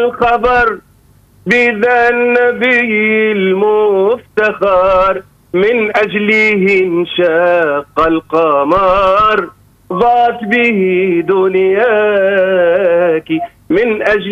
الخبر بذا النبي المفتخر، من أجله انشق القمر، ضاءت به دنياك من أجل